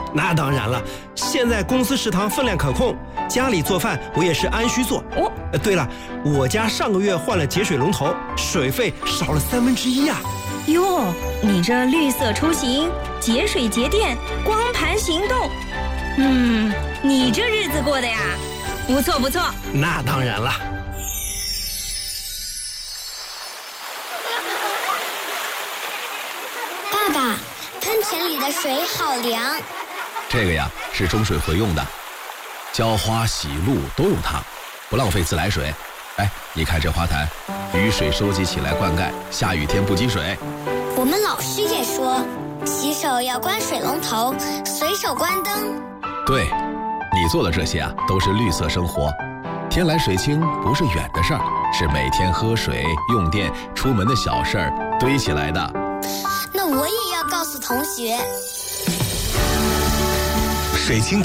那当然了，现在公司食堂分量可控，家里做饭我也是按需做。对了，我家上个月换了节水龙头，水费少了1/3啊。 哟，你这绿色出行、节水节电、光盘行动，你这日子过的呀，不错不错。 那当然了。 爸爸，喷泉里的水好凉。 这个呀是中水回用的，浇花洗路都用它，不浪费自来水。哎，你看这花坛，雨水收集起来灌溉，下雨天不积水。 我们老师也说，洗手要关水龙头，随手关灯。 对，你做的这些啊，都是绿色生活。天蓝水清不是远的事儿，是每天喝水、用电、出门的小事儿堆起来的。 那我也要告诉同学， 水清